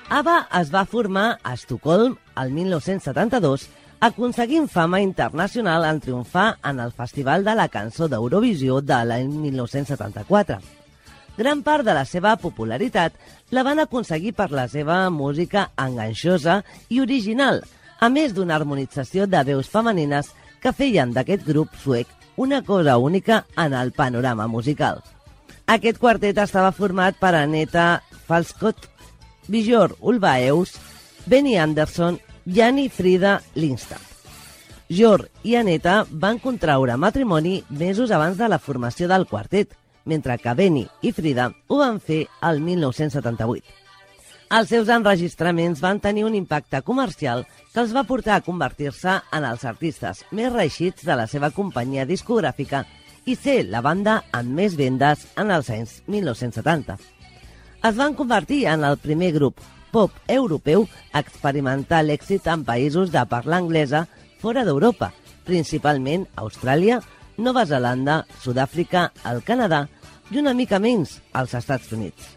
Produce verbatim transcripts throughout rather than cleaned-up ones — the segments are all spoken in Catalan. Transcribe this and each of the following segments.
ABBA es va formar a Estocolm el mil nou-cents setanta-dos, aconseguint fama internacional en triomfar en el Festival de la Cançó d'Eurovisió de l'any mil nou-cents setanta-quatre. Gran part de la seva popularitat la van aconseguir per la seva música enganxosa i original, a més d'una harmonització de veus femenines que feien d'aquest grup suec una cosa única en el panorama musical. Aquest quartet estava format per Aneta Falskott, Björn Ulvaeus, Benny Andersson i Annie Frida Lindstad. Björn i Aneta van contraure matrimoni mesos abans de la formació del quartet, mentre que Benny i Frida ho van fer el mil nou-cents setanta-vuit. Els seus enregistraments van tenir un impacte comercial que els va portar a convertir-se en els artistes més reeixits de la seva companyia discogràfica i ser la banda amb més vendes en els anys mil nou-cents setanta. Es van convertir en el primer grup pop europeu a experimentar l'èxit en països de parla anglesa fora d'Europa, principalment Austràlia, Nova Zelanda, Sud-àfrica, el Canadà i una mica menys als Estats Units.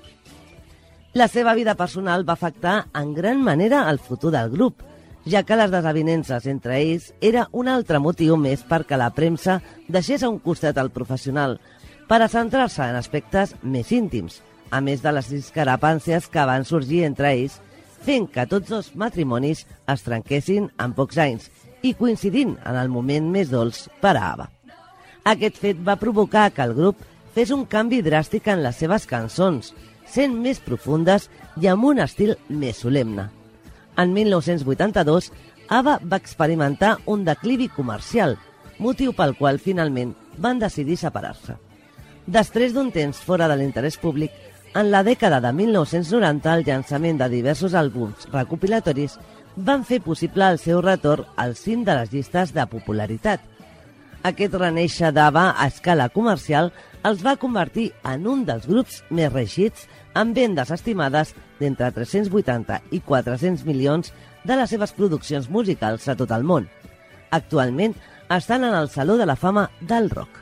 La seva vida personal va afectar en gran manera el futur del grup, ja que les desavinences entre ells era un altre motiu més perquè la premsa deixés a un costat el professional per a centrar-se en aspectes més íntims, a més de les discrepàncies que van sorgir entre ells, fent que tots dos matrimonis es trenquessin en pocs anys i coincidint en el moment més dolç per a ABBA. Aquest fet va provocar que el grup fes un canvi dràstic en les seves cançons, sent més profundes i amb un estil més solemne. En mil nou-cents vuitanta-dos, ABBA va experimentar un declivi comercial, motiu pel qual finalment van decidir separar-se. Després d'un temps fora de l'interès públic, en la dècada de mil nou-cents noranta el llançament de diversos àlbums recopilatoris van fer possible el seu retorn al cim de les llistes de popularitat. Aquest renéixer d'ABBA a escala comercial els va convertir en un dels grups més reeixits amb vendes estimades d'entre tres-cents vuitanta i quatre-cents milions de les seves produccions musicals a tot el món. Actualment estan en el Saló de la Fama del Rock.